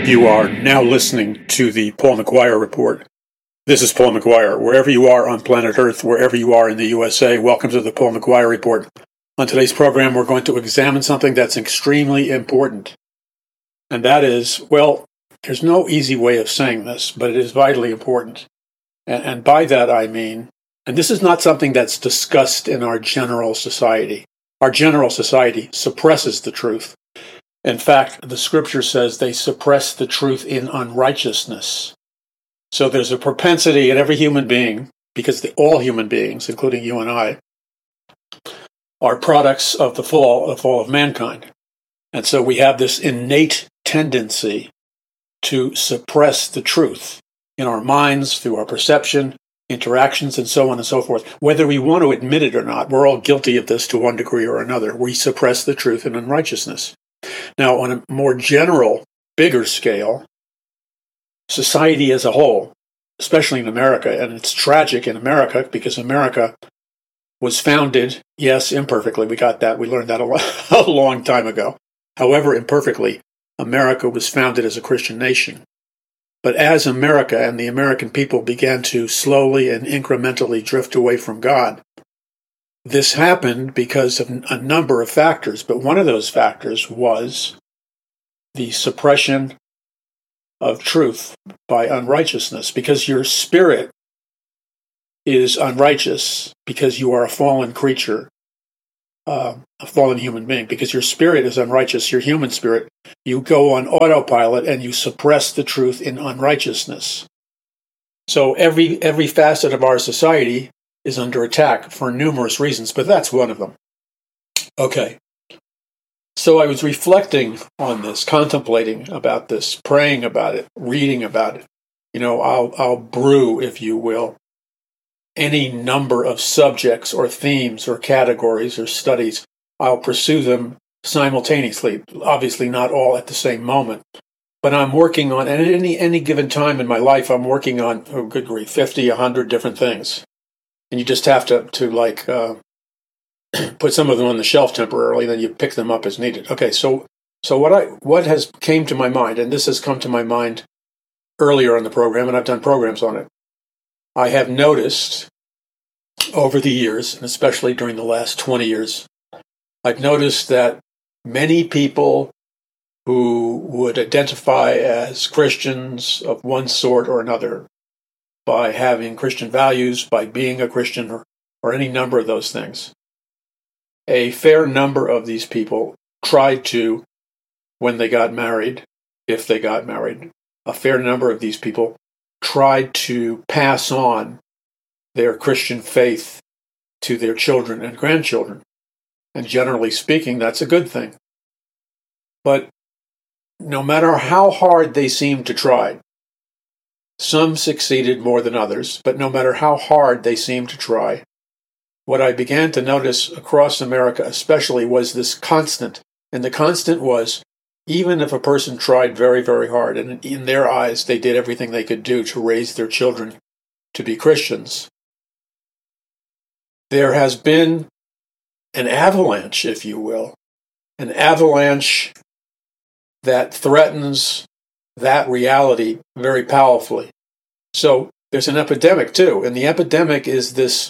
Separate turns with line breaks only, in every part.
You are now listening to the Paul McGuire Report. This is Paul McGuire. Wherever you are on planet Earth, wherever you are in the USA, welcome to the Paul McGuire Report. On today's program, we're going to examine something that's extremely important. And that is, well, there's no easy way of saying this, but it is vitally important. And by that I mean, and this is not something that's discussed in our general society. Our general society suppresses the truth. In fact, the scripture says they suppress the truth in unrighteousness. So there's a propensity in every human being, because all human beings, including you and I, are products of the fall of mankind. And so we have this innate tendency to suppress the truth in our minds, through our perception, interactions, and so on and so forth. Whether we want to admit it or not, we're all guilty of this to one degree or another. We suppress the truth in unrighteousness. Now, on a more general, bigger scale, society as a whole, especially in America, and it's tragic in America because America was founded, yes, imperfectly, we got that, we learned that a long time ago. However, imperfectly, America was founded as a Christian nation. But as America and the American people began to slowly and incrementally drift away from God, this happened because of a number of factors, but one of those factors was the suppression of truth by unrighteousness, because your spirit is unrighteous, because you are a fallen creature, a fallen human being, because your spirit is unrighteous, your human spirit, you go on autopilot and you suppress the truth in unrighteousness. So every facet of our society is under attack for numerous reasons, but that's one of them. Okay. So I was reflecting on this, contemplating about this, praying about it, reading about it. You know, I'll brew, if you will, any number of subjects or themes or categories or studies. I'll pursue them simultaneously, obviously not all at the same moment. But I'm working on, and at any given time in my life, I'm working on, oh good grief, 50, 100 different things. And you just have to put some of them on the shelf temporarily, then you pick them up as needed. Okay, so what has came to my mind, and this has come to my mind earlier in the program, and I've done programs on it. I have noticed over the years, and especially during the last 20 years, I've noticed that many people who would identify as Christians of one sort or another, by having Christian values, by being a Christian, or any number of those things, a fair number of these people tried to, when they got married, if they got married, a fair number of these people tried to pass on their Christian faith to their children and grandchildren. And generally speaking, that's a good thing. But no matter how hard they seemed to try, some succeeded more than others, but no matter how hard they seemed to try, what I began to notice across America especially was this constant. And the constant was, even if a person tried very, very hard, and in their eyes they did everything they could do to raise their children to be Christians, there has been an avalanche, if you will, an avalanche that threatens that reality very powerfully. So there's an epidemic too, and the epidemic is this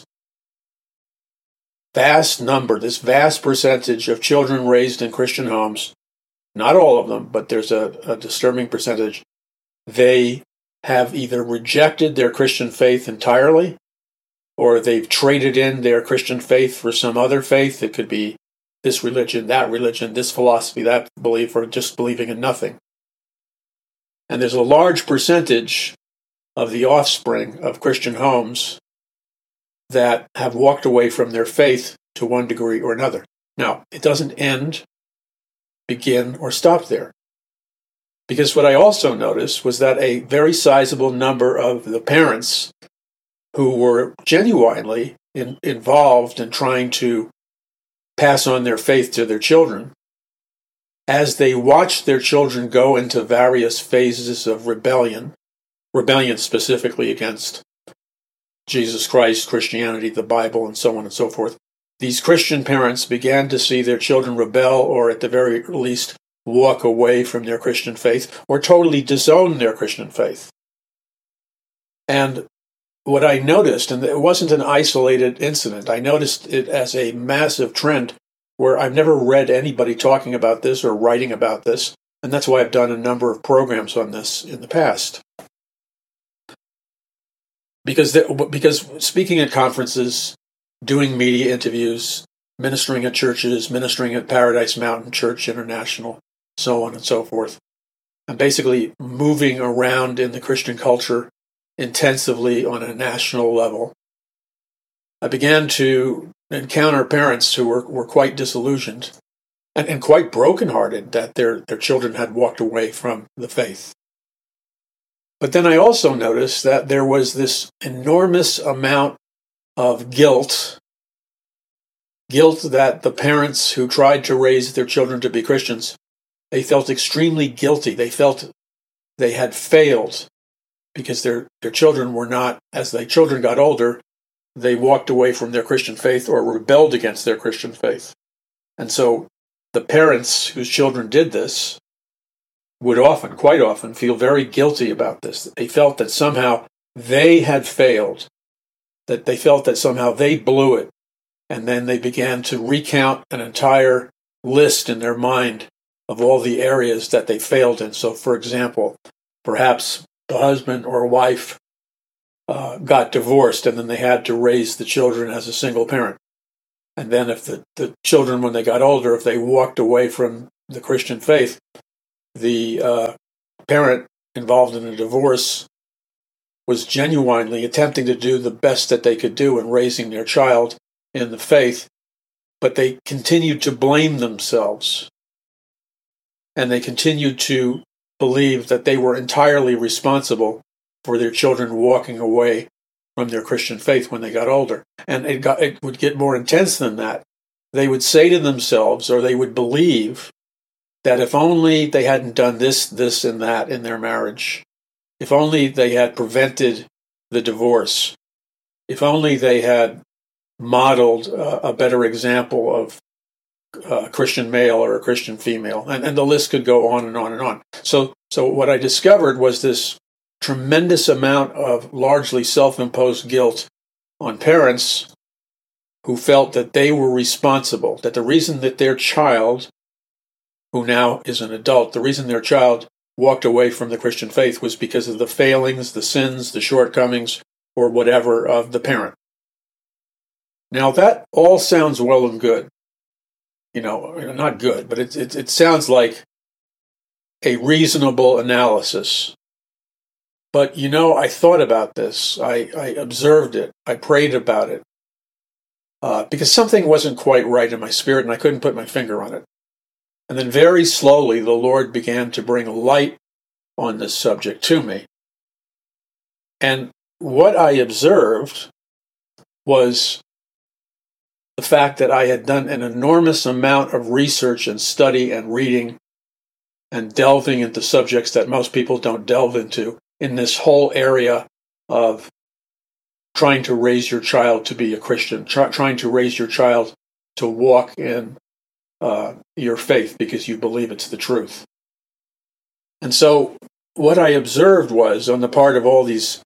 vast number, this vast percentage of children raised in Christian homes. Not all of them, but there's a disturbing percentage. They have either rejected their Christian faith entirely, or they've traded in their Christian faith for some other faith. It could be this religion, this philosophy, that belief, or just believing in nothing. And there's a large percentage of the offspring of Christian homes that have walked away from their faith to one degree or another. Now, it doesn't end, begin, or stop there. Because what I also noticed was that a very sizable number of the parents who were genuinely involved in trying to pass on their faith to their children, as they watched their children go into various phases of rebellion specifically against Jesus Christ, Christianity, the Bible, and so on and so forth, these Christian parents began to see their children rebel, or at the very least walk away from their Christian faith or totally disown their Christian faith. And what I noticed, and it wasn't an isolated incident, I noticed it as a massive trend where I've never read anybody talking about this or writing about this, and that's why I've done a number of programs on this in the past. Because speaking at conferences, doing media interviews, ministering at churches, ministering at Paradise Mountain Church International, so on and so forth, and basically moving around in the Christian culture intensively on a national level, I began to encounter parents who were quite disillusioned and quite brokenhearted that their children had walked away from the faith. But then I also noticed that there was this enormous amount of guilt that the parents who tried to raise their children to be Christians, they felt extremely guilty. They felt they had failed because their children were not, as their children got older, they walked away from their Christian faith or rebelled against their Christian faith. And so the parents whose children did this would quite often, feel very guilty about this. They felt that somehow they had failed, that they felt that somehow they blew it. And then they began to recount an entire list in their mind of all the areas that they failed in. So, for example, perhaps the husband or wife got divorced, and then they had to raise the children as a single parent. And then if the children, when they got older, if they walked away from the Christian faith, the parent involved in a divorce was genuinely attempting to do the best that they could do in raising their child in the faith, but they continued to blame themselves. And they continued to believe that they were entirely responsible for their children walking away from their Christian faith when they got older. And it would get more intense than that. They would say to themselves, or they would believe, that if only they hadn't done this, and that in their marriage, if only they had prevented the divorce, if only they had modeled a better example of a Christian male or a Christian female, and the list could go on and on and on. So what I discovered was this tremendous amount of largely self-imposed guilt on parents who felt that they were responsible, that the reason that their child, who now is an adult, the reason their child walked away from the Christian faith was because of the failings, the sins, the shortcomings, or whatever of the parent. Now that all sounds well and good. Not good, but it sounds like a reasonable analysis. But I thought about this. I observed it. I prayed about it. Because something wasn't quite right in my spirit and I couldn't put my finger on it. And then very slowly the Lord began to bring light on this subject to me. And what I observed was the fact that I had done an enormous amount of research and study and reading and delving into subjects that most people don't delve into in this whole area of trying to raise your child to be a Christian, trying to raise your child to walk in your faith because you believe it's the truth. And so what I observed was, on the part of all these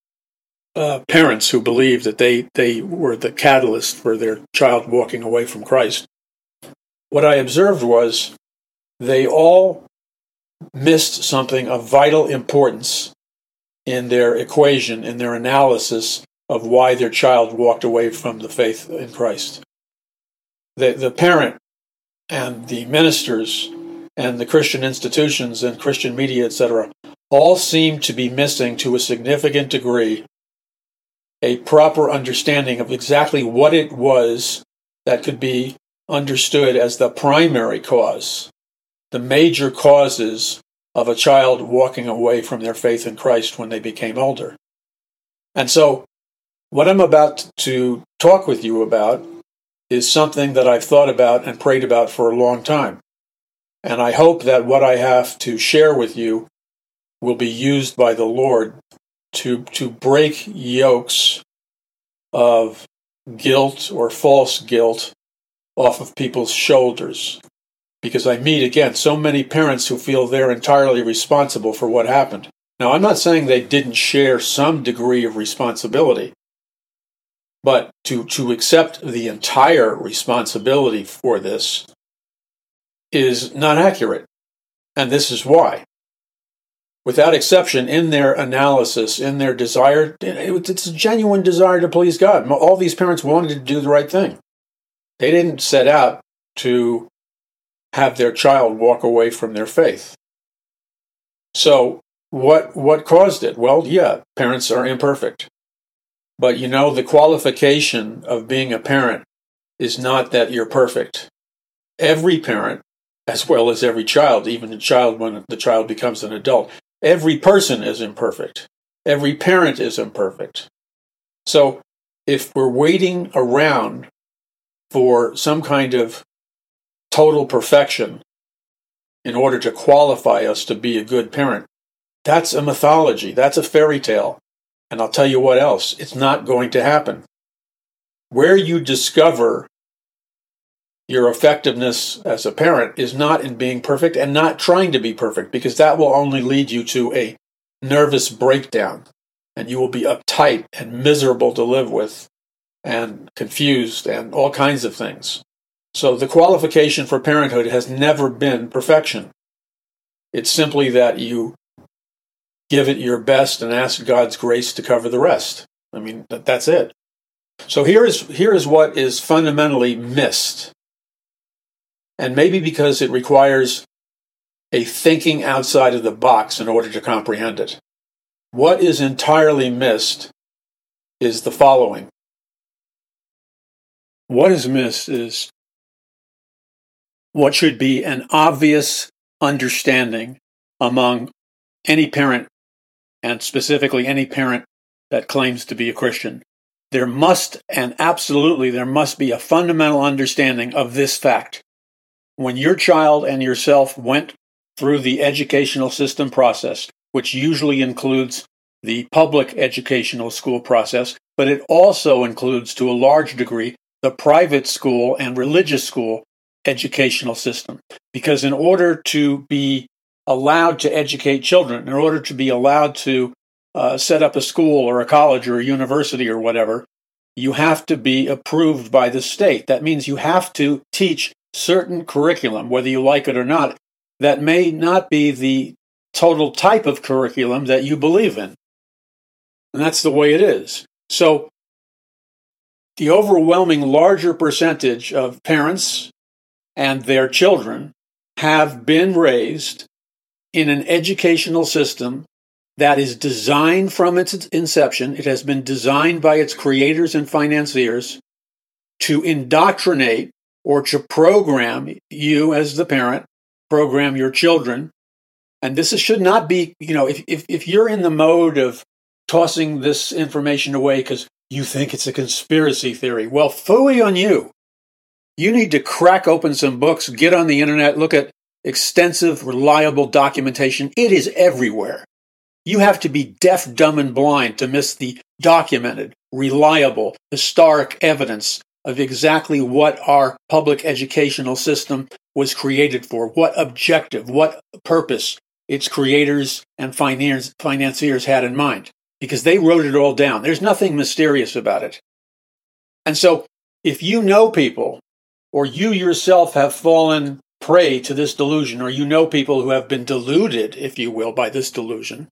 parents who believed that they were the catalyst for their child walking away from Christ, what I observed was they all missed something of vital importance in their equation, in their analysis of why their child walked away from the faith in Christ. The parent and the ministers and the Christian institutions and Christian media, etc., all seem to be missing, to a significant degree, a proper understanding of exactly what it was that could be understood as the primary cause, the major causes of a child walking away from their faith in Christ when they became older. And so, what I'm about to talk with you about is something that I've thought about and prayed about for a long time. And I hope that what I have to share with you will be used by the Lord to break yokes of guilt or false guilt off of people's shoulders. because I meet, again, so many parents who feel they're entirely responsible for what happened. Now, I'm not saying they didn't share some degree of responsibility, but to accept the entire responsibility for this is not accurate. And this is why. Without exception, in their analysis, in their desire, it's a genuine desire to please God. All these parents wanted to do the right thing. They didn't set out to have their child walk away from their faith. So what caused it? Well, yeah, parents are imperfect. But the qualification of being a parent is not that you're perfect. Every parent, as well as every child, even a child when the child becomes an adult, every person is imperfect. Every parent is imperfect. So if we're waiting around for some kind of total perfection in order to qualify us to be a good parent, that's a mythology. That's a fairy tale. And I'll tell you what else. It's not going to happen. Where you discover your effectiveness as a parent is not in being perfect and not trying to be perfect, because that will only lead you to a nervous breakdown, and you will be uptight and miserable to live with and confused and all kinds of things. So the qualification for parenthood has never been perfection. It's simply that you give it your best and ask God's grace to cover the rest. I mean, that's it. So here is what is fundamentally missed. And maybe because it requires a thinking outside of the box in order to comprehend it. What is entirely missed is the following. What is missed is what should be an obvious understanding among any parent, and specifically any parent that claims to be a Christian. There must be a fundamental understanding of this fact. When your child and yourself went through the educational system process, which usually includes the public educational school process, but it also includes, to a large degree, the private school and religious school educational system. Because in order to be allowed to educate children, in order to be allowed to set up a school or a college or a university or whatever, you have to be approved by the state. That means you have to teach certain curriculum, whether you like it or not, that may not be the total type of curriculum that you believe in. And that's the way it is. So the overwhelming larger percentage of parents and their children have been raised in an educational system that is designed from its inception. It has been designed by its creators and financiers to indoctrinate or to program you as the parent, program your children. And this should not be, if you're in the mode of tossing this information away because you think it's a conspiracy theory, well, phooey on you. You need to crack open some books, get on the internet, look at extensive, reliable documentation. It is everywhere. You have to be deaf, dumb, and blind to miss the documented, reliable, historic evidence of exactly what our public educational system was created for, what objective, what purpose its creators and financiers had in mind, because they wrote it all down. There's nothing mysterious about it. And so if you know people, or you yourself have fallen prey to this delusion, or you know people who have been deluded, if you will, by this delusion,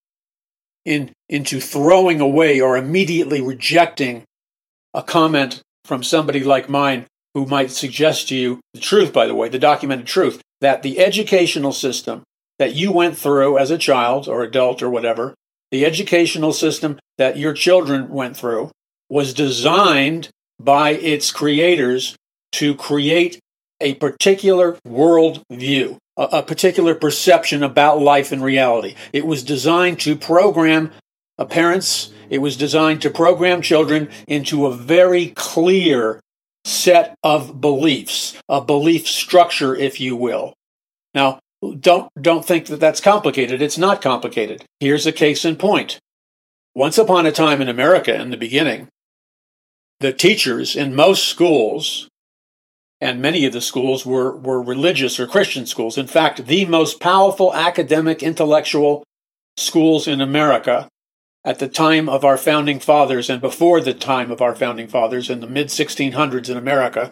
into throwing away or immediately rejecting a comment from somebody like mine who might suggest to you the truth, by the way, the documented truth, that the educational system that you went through as a child or adult or whatever, the educational system that your children went through was designed by its creators to create a particular world view, a particular perception about life and reality. It was designed to program parents, it was designed to program children into a very clear set of beliefs, a belief structure, if you will. Now, don't think that that's complicated. It's not complicated. Here's a case in point. Once upon a time in America, in the beginning, the teachers in most schools And many of the schools were religious or Christian schools. In fact, the most powerful academic, intellectual schools in America at the time of our founding fathers and before the time of our founding fathers in the mid-1600s in America,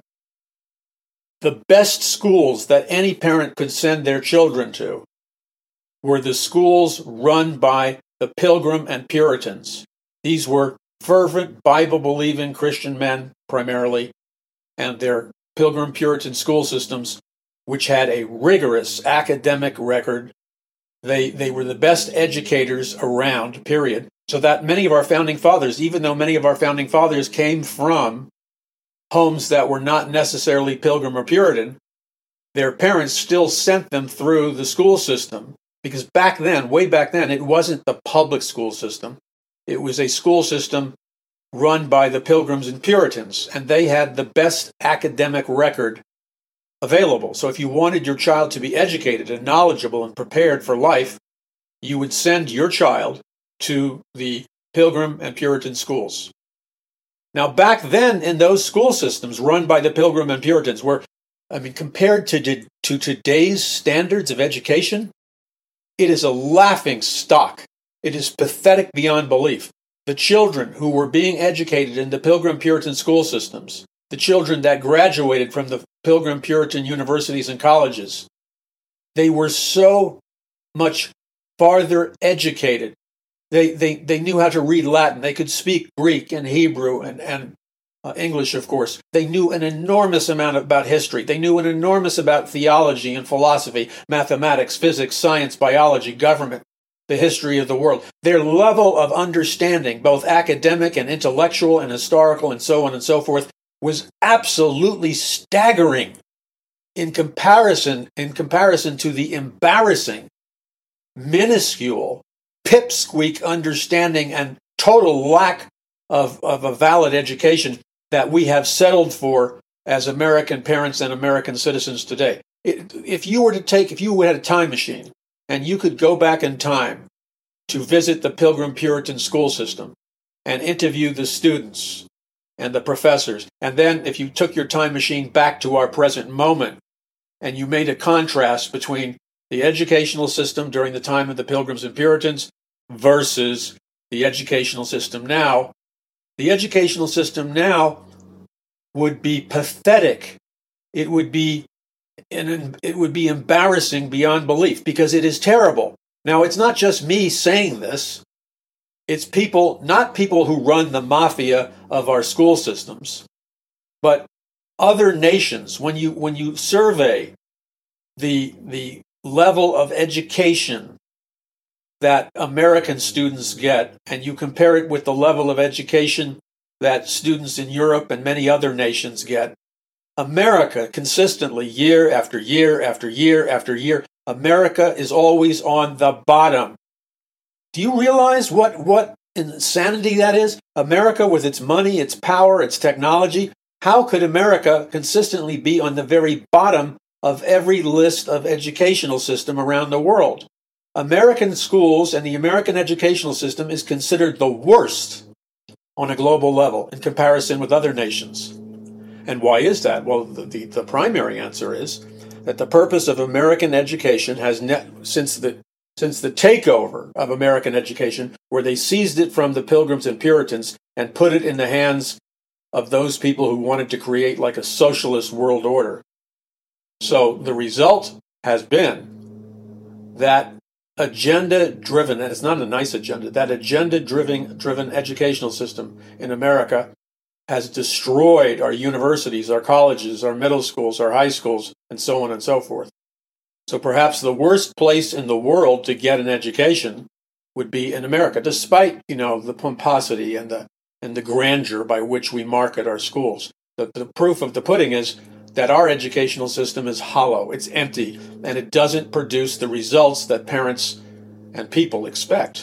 the best schools that any parent could send their children to were the schools run by the Pilgrim and Puritans. These were fervent, Bible-believing Christian men primarily, and their Pilgrim Puritan school systems, which had a rigorous academic record. They were the best educators around, period. So that many of our founding fathers, even though many of our founding fathers came from homes that were not necessarily Pilgrim or Puritan, their parents still sent them through the school system. Because back then, way back then, it wasn't the public school system. It was a school system run by the Pilgrims and Puritans, and they had the best academic record available. So if you wanted your child to be educated and knowledgeable and prepared for life, you would send your child to the Pilgrim and Puritan schools. Now, back then, in those school systems run by the Pilgrim and Puritans, compared to today's standards of education, it is a laughing stock. It is pathetic beyond belief. The children who were being educated in the Pilgrim Puritan school systems, the children that graduated from the Pilgrim Puritan universities and colleges, they were so much farther educated. They knew how to read Latin. They could speak Greek and Hebrew and English, of course. They knew an enormous amount about history. They knew an enormous about theology and philosophy, mathematics, physics, science, biology, government, the history of the world. Their level of understanding, both academic and intellectual and historical and so on and so forth, was absolutely staggering in comparison to the embarrassing, minuscule, pipsqueak understanding and total lack of a valid education that we have settled for as American parents and American citizens today. If you had a time machine and you could go back in time to visit the Pilgrim Puritan school system and interview the students and the professors, and then if you took your time machine back to our present moment and you made a contrast between the educational system during the time of the Pilgrims and Puritans versus the educational system now, the educational system now would be pathetic. It would be embarrassing beyond belief because it is terrible. Now, it's not just me saying this. It's not people who run the mafia of our school systems, but other nations. When you survey the level of education that American students get, and you compare it with the level of education that students in Europe and many other nations get, America consistently, year after year after year after year, America is always on the bottom. Do you realize what insanity that is? America with its money, its power, its technology. How could America consistently be on the very bottom of every list of educational system around the world? American schools and the American educational system is considered the worst on a global level in comparison with other nations. And why is that? Well, the primary answer is that the purpose of American education has, since the takeover of American education, where they seized it from the Pilgrims and Puritans and put it in the hands of those people who wanted to create like a socialist world order. So the result has been that agenda-driven, and it's not a nice agenda, that agenda-driven educational system in America has destroyed our universities, our colleges, our middle schools, our high schools, and so on and so forth. So perhaps the worst place in the world to get an education would be in America, despite, the pomposity and the grandeur by which we market our schools. The proof of the pudding is that our educational system is hollow, it's empty, and it doesn't produce the results that parents and people expect.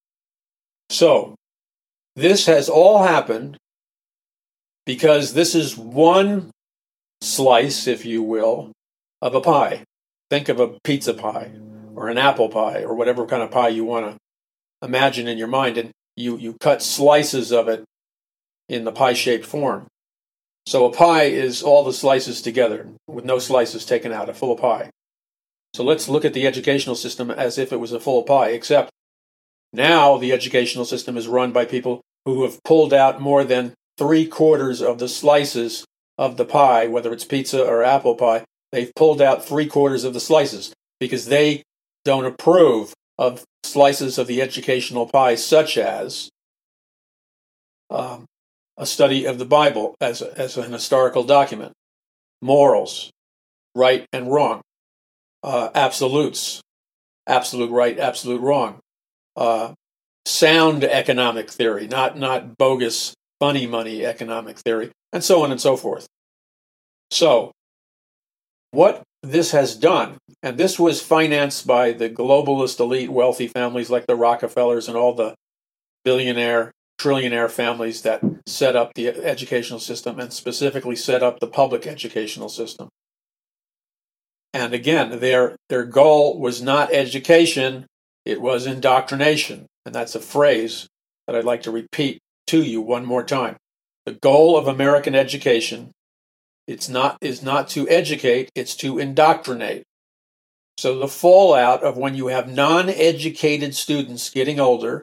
So, this has all happened because this is one slice, if you will, of a pie. Think of a pizza pie or an apple pie or whatever kind of pie you want to imagine in your mind, and you cut slices of it in the pie-shaped form. So a pie is all the slices together, with no slices taken out, a full pie. So let's look at the educational system as if it was a full pie, except now the educational system is run by people who have pulled out more than 3/4 of the slices of the pie, whether it's pizza or apple pie. They've pulled out 3/4 of the slices because they don't approve of slices of the educational pie, such as a study of the Bible as an historical document, morals, right and wrong, absolutes, absolute right, absolute wrong, sound economic theory, not bogus, funny money economic theory, and so on and so forth. So, what this has done, and this was financed by the globalist elite wealthy families like the Rockefellers and all the billionaire, trillionaire families that set up the educational system and specifically set up the public educational system. And again, their goal was not education, it was indoctrination. And that's a phrase that I'd like to repeat to you one more time. The goal of American education is not to educate, it's to indoctrinate. So the fallout of when you have non-educated students getting older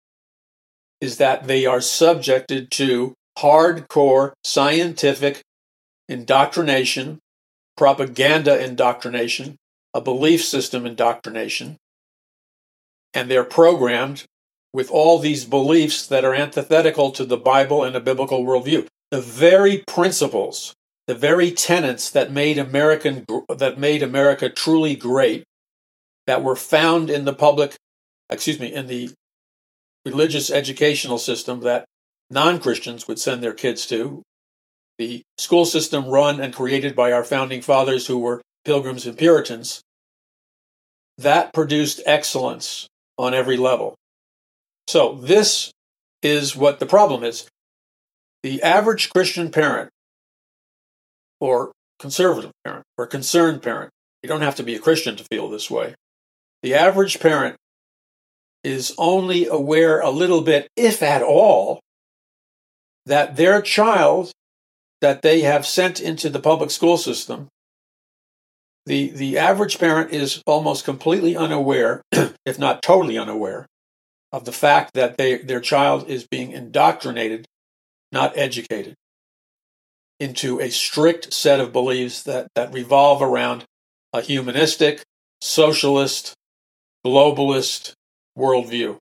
is that they are subjected to hardcore scientific indoctrination, propaganda indoctrination, a belief system indoctrination, and they're programmed with all these beliefs that are antithetical to the Bible and a biblical worldview. The very principles, the very tenets that made America truly great, that were found in the in the religious educational system that non-Christians would send their kids to, the school system run and created by our founding fathers who were Pilgrims and Puritans, that produced excellence on every level. So this is what the problem is. The average Christian parent, or conservative parent, or concerned parent, you don't have to be a Christian to feel this way. The average parent is only aware a little bit, if at all, that their child that they have sent into the public school system, the average parent is almost completely unaware, if not totally unaware, of the fact that their child is being indoctrinated, not educated, into a strict set of beliefs that revolve around a humanistic, socialist, globalist worldview.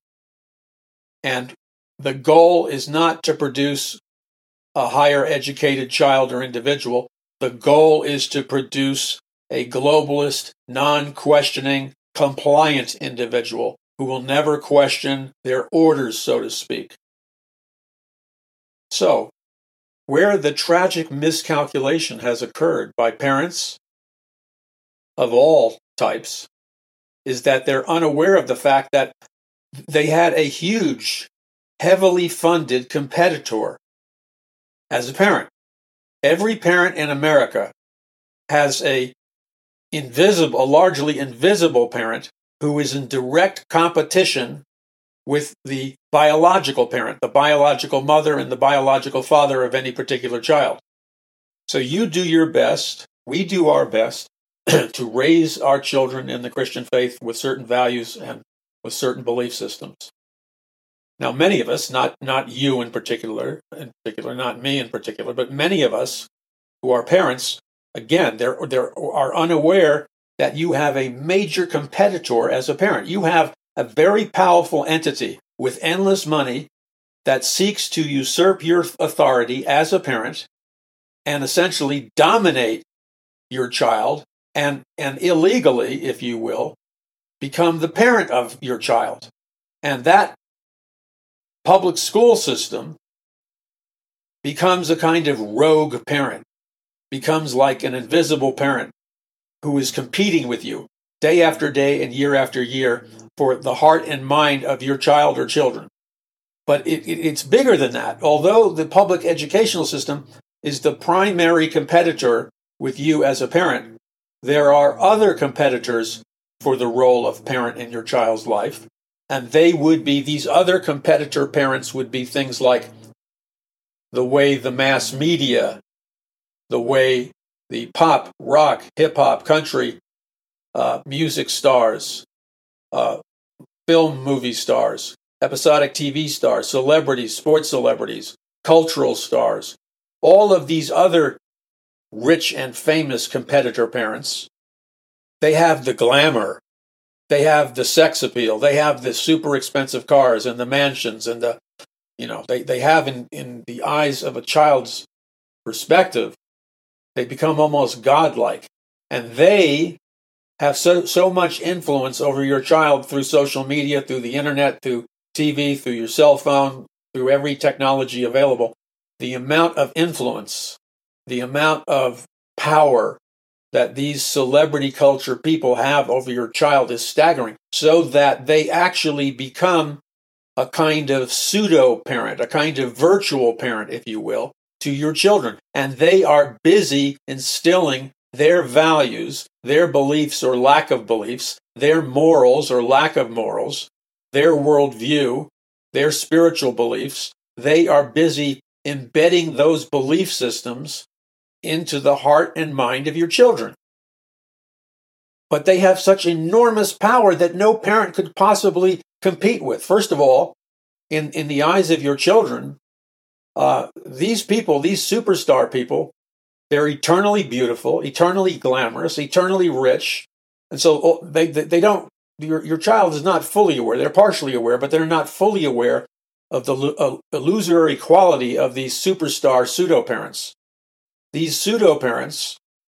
And the goal is not to produce a higher educated child or individual. The goal is to produce a globalist, non-questioning, compliant individual who will never question their orders, so to speak. So, where the tragic miscalculation has occurred by parents of all types is that they're unaware of the fact that they had a huge, heavily funded competitor as a parent. Every parent in America has a largely invisible parent who is in direct competition with the biological parent, the biological mother and the biological father of any particular child. So you do your best, we do our best to raise our children in the Christian faith with certain values and with certain belief systems. Now, many of us, not you in particular, not me in particular, but many of us who are parents, again, they are unaware that you have a major competitor as a parent. You have a very powerful entity with endless money that seeks to usurp your authority as a parent and essentially dominate your child and illegally, if you will, become the parent of your child. And that public school system becomes a kind of rogue parent, becomes like an invisible parent who is competing with you day after day and year after year for the heart and mind of your child or children. But it's bigger than that. Although the public educational system is the primary competitor with you as a parent, there are other competitors for the role of parent in your child's life. And these other competitor parents would be things like the way the mass media the way the pop, rock, hip-hop, country, music stars, film movie stars, episodic TV stars, celebrities, sports celebrities, cultural stars, all of these other rich and famous competitor parents, they have the glamour, they have the sex appeal, they have the super expensive cars and the mansions and they have in the eyes of a child's perspective, they become almost godlike. And they have so much influence over your child through social media, through the internet, through TV, through your cell phone, through every technology available. The amount of influence, the amount of power that these celebrity culture people have over your child is staggering, so that they actually become a kind of pseudo-parent, a kind of virtual parent, if you will, to your children. And they are busy instilling their values, their beliefs or lack of beliefs, their morals or lack of morals, their worldview, their spiritual beliefs. They are busy embedding those belief systems into the heart and mind of your children. But they have such enormous power that no parent could possibly compete with. First of all, in the eyes of your children, these people, these superstar people, they're eternally beautiful, eternally glamorous, eternally rich. And so they don't, your child is not fully aware. They're partially aware, but they're not fully aware of the illusory quality of these superstar pseudo-parents. These pseudo-parents,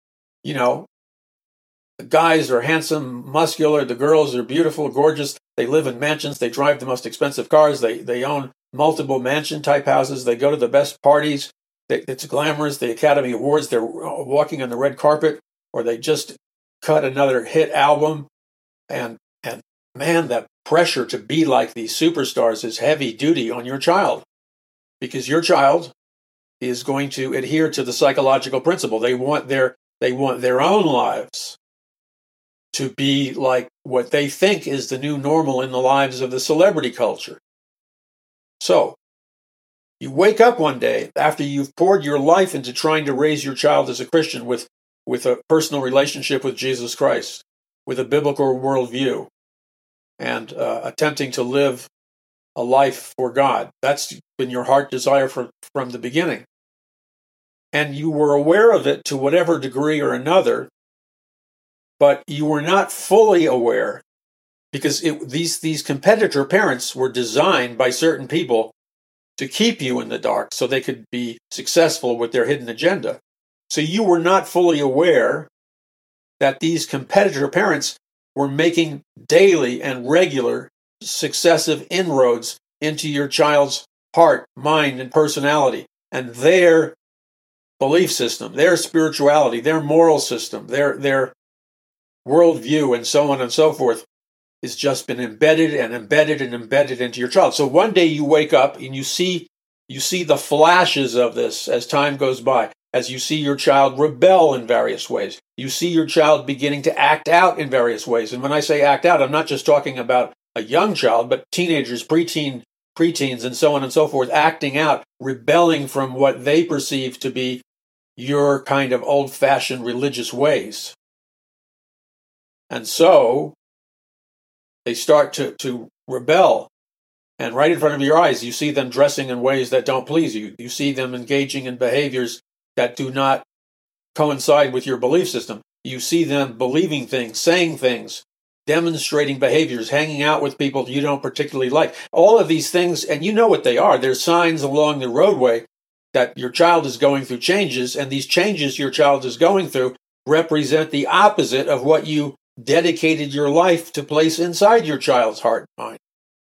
the guys are handsome, muscular, the girls are beautiful, gorgeous, they live in mansions, they drive the most expensive cars, they own multiple mansion-type houses, they go to the best parties, it's glamorous, the Academy Awards, they're walking on the red carpet, or they just cut another hit album, and man, that pressure to be like these superstars is heavy duty on your child, because your child is going to adhere to the psychological principle. They want their own lives to be like what they think is the new normal in the lives of the celebrity culture. So, you wake up one day after you've poured your life into trying to raise your child as a Christian with a personal relationship with Jesus Christ, with a biblical worldview, and attempting to live a life for God. That's been your heart desire from the beginning. And you were aware of it to whatever degree or another, but you were not fully aware, because these competitor parents were designed by certain people to keep you in the dark so they could be successful with their hidden agenda. So you were not fully aware that these competitor parents were making daily and regular successive inroads into your child's heart, mind, and personality, and their belief system, their spirituality, their moral system, their worldview, and so on and so forth, has just been embedded and embedded and embedded into your child. So one day you wake up and you see the flashes of this as time goes by, as you see your child rebel in various ways. You see your child beginning to act out in various ways. And when I say act out, I'm not just talking about a young child, but teenagers, preteens, and so on and so forth, acting out, rebelling from what they perceive to be your kind of old-fashioned religious ways. And so they start to rebel. And right in front of your eyes, you see them dressing in ways that don't please you. You see them engaging in behaviors that do not coincide with your belief system. You see them believing things, saying things, demonstrating behaviors, hanging out with people you don't particularly like. All of these things, and you know what they are. They're signs along the roadway that your child is going through changes, and these changes your child is going through represent the opposite of what you dedicated your life to place inside your child's heart and mind.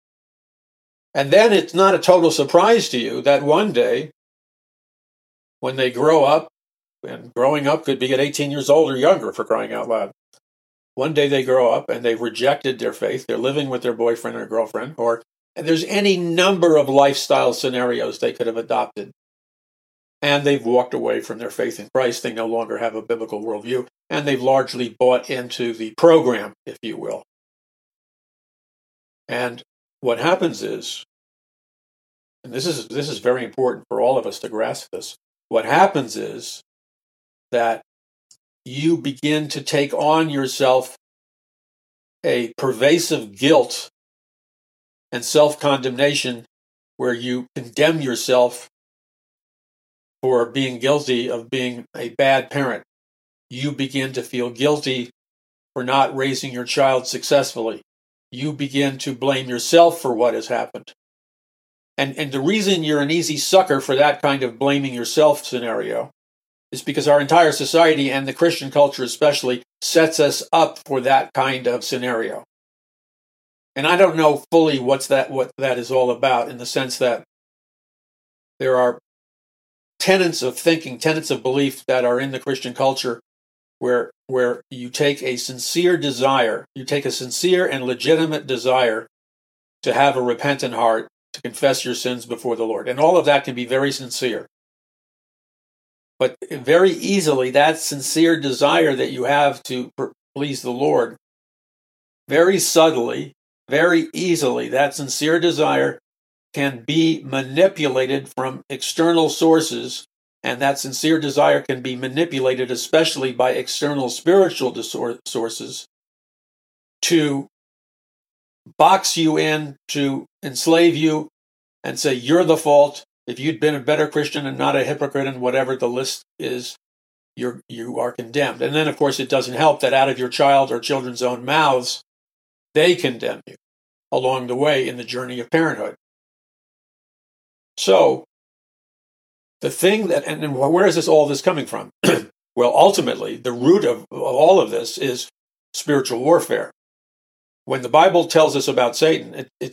And then it's not a total surprise to you that one day, when they grow up, and growing up could be at 18 years old or younger, for crying out loud. One day they grow up and they've rejected their faith. They're living with their boyfriend or girlfriend, and there's any number of lifestyle scenarios they could have adopted. And they've walked away from their faith in Christ. They no longer have a biblical worldview, and they've largely bought into the program, if you will. And what happens is, and this is very important for all of us to grasp this, what happens is that you begin to take on yourself a pervasive guilt and self-condemnation where you condemn yourself for being guilty of being a bad parent. You begin to feel guilty for not raising your child successfully. You begin to blame yourself for what has happened. And the reason you're an easy sucker for that kind of blaming yourself scenario is because our entire society, and the Christian culture especially, sets us up for that kind of scenario. And I don't know fully what that is all about, in the sense that there are tenets of thinking, tenets of belief that are in the Christian culture where you take a sincere desire, you take a sincere and legitimate desire to have a repentant heart, to confess your sins before the Lord. And all of that can be very sincere. But very easily, that sincere desire that you have to please the Lord, very subtly, very easily, that sincere desire can be manipulated from external sources, and that sincere desire can be manipulated especially by external spiritual sources to box you in, to enslave you, and say you're the fault. If you'd been a better Christian and not a hypocrite and whatever the list is, you are condemned. And then, of course, it doesn't help that out of your child or children's own mouths, they condemn you along the way in the journey of parenthood. So, the thing that, and where is all this coming from? Well, ultimately, the root of all of this is spiritual warfare. When the Bible tells us about Satan, it